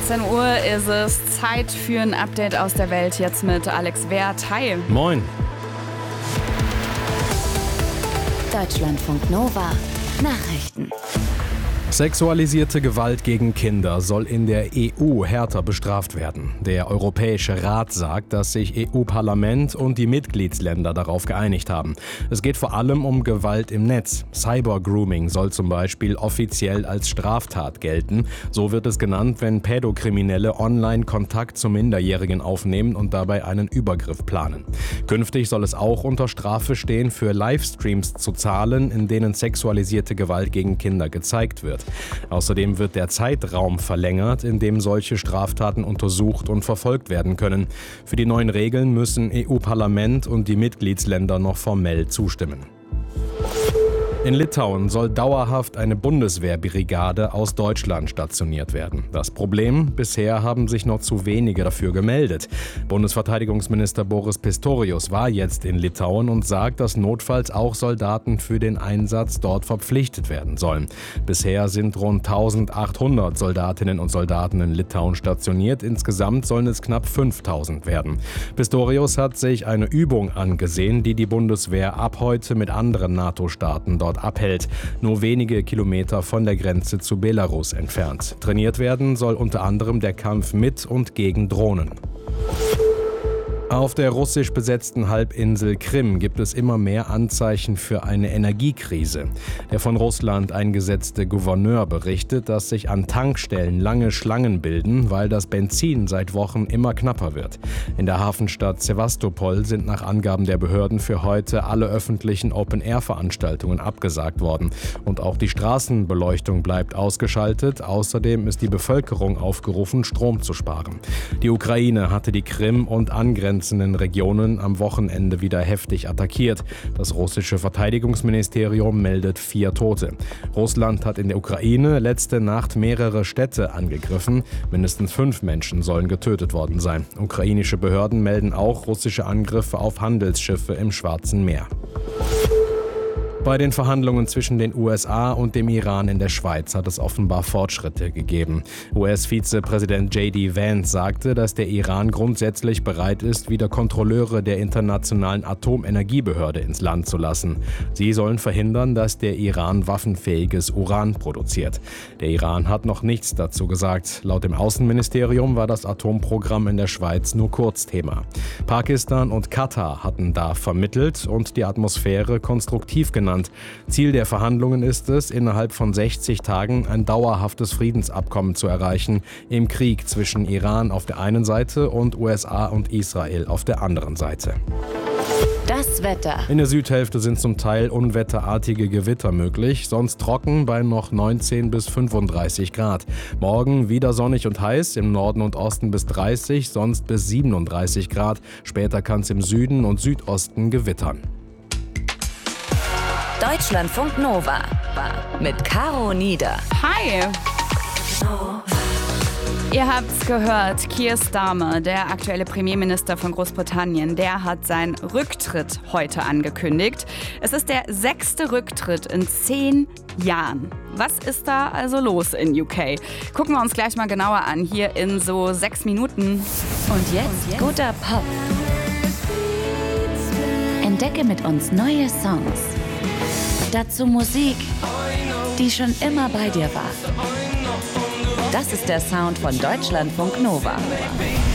13 Uhr ist es Zeit für ein Update aus der Welt, jetzt mit Alex Wert. Hi. Moin. Deutschlandfunk Nova. Nachrichten. Sexualisierte Gewalt gegen Kinder soll in der EU härter bestraft werden. Der Europäische Rat sagt, dass sich EU-Parlament und die Mitgliedsländer darauf geeinigt haben. Es geht vor allem um Gewalt im Netz. Cybergrooming soll zum Beispiel offiziell als Straftat gelten. So wird es genannt, wenn Pädokriminelle online Kontakt zu Minderjährigen aufnehmen und dabei einen Übergriff planen. Künftig soll es auch unter Strafe stehen, für Livestreams zu zahlen, in denen sexualisierte Gewalt gegen Kinder gezeigt wird. Außerdem wird der Zeitraum verlängert, in dem solche Straftaten untersucht und verfolgt werden können. Für die neuen Regeln müssen EU-Parlament und die Mitgliedsländer noch formell zustimmen. In Litauen soll dauerhaft eine Bundeswehrbrigade aus Deutschland stationiert werden. Das Problem: bisher haben sich noch zu wenige dafür gemeldet. Bundesverteidigungsminister Boris Pistorius war jetzt in Litauen und sagt, dass notfalls auch Soldaten für den Einsatz dort verpflichtet werden sollen. Bisher sind rund 1800 Soldatinnen und Soldaten in Litauen stationiert. Insgesamt sollen es knapp 5000 werden. Pistorius hat sich eine Übung angesehen, die die Bundeswehr ab heute mit anderen NATO-Staaten dort abhält, nur wenige Kilometer von der Grenze zu Belarus entfernt. Trainiert werden soll unter anderem der Kampf mit und gegen Drohnen. Auf der russisch besetzten Halbinsel Krim gibt es immer mehr Anzeichen für eine Energiekrise. Der von Russland eingesetzte Gouverneur berichtet, dass sich an Tankstellen lange Schlangen bilden, weil das Benzin seit Wochen immer knapper wird. In der Hafenstadt Sewastopol sind nach Angaben der Behörden für heute alle öffentlichen Open-Air-Veranstaltungen abgesagt worden. Und auch die Straßenbeleuchtung bleibt ausgeschaltet. Außerdem ist die Bevölkerung aufgerufen, Strom zu sparen. Die Ukraine hatte die Krim und angrenzende Regionen am Wochenende wieder heftig attackiert. Das russische Verteidigungsministerium meldet 4 Tote. Russland hat in der Ukraine letzte Nacht mehrere Städte angegriffen. Mindestens 5 Menschen sollen getötet worden sein. Ukrainische Behörden melden auch russische Angriffe auf Handelsschiffe im Schwarzen Meer. Bei den Verhandlungen zwischen den USA und dem Iran in der Schweiz hat es offenbar Fortschritte gegeben. US-Vizepräsident J.D. Vance sagte, dass der Iran grundsätzlich bereit ist, wieder Kontrolleure der Internationalen Atomenergiebehörde ins Land zu lassen. Sie sollen verhindern, dass der Iran waffenfähiges Uran produziert. Der Iran hat noch nichts dazu gesagt. Laut dem Außenministerium war das Atomprogramm in der Schweiz nur Kurzthema. Pakistan und Katar hatten da vermittelt und die Atmosphäre konstruktiv genannt. Ziel der Verhandlungen ist es, innerhalb von 60 Tagen ein dauerhaftes Friedensabkommen zu erreichen im Krieg zwischen Iran auf der einen Seite und USA und Israel auf der anderen Seite. Das Wetter. In der Südhälfte sind zum Teil unwetterartige Gewitter möglich, sonst trocken bei noch 19 bis 35 Grad. Morgen wieder sonnig und heiß, im Norden und Osten bis 30, sonst bis 37 Grad. Später kann es im Süden und Südosten gewittern. Deutschlandfunk Nova mit Caro Nieder. Hi. Ihr habt's gehört, Keir Starmer, der aktuelle Premierminister von Großbritannien, der hat seinen Rücktritt heute angekündigt. Es ist der 6. Rücktritt in 10 Jahren. Was ist da also los in UK? Gucken wir uns gleich mal genauer an, hier in so 6 Minuten. Und jetzt guter Pop. Entdecke mit uns neue Songs. Dazu Musik, die schon immer bei dir war. Das ist der Sound von Deutschlandfunk Nova.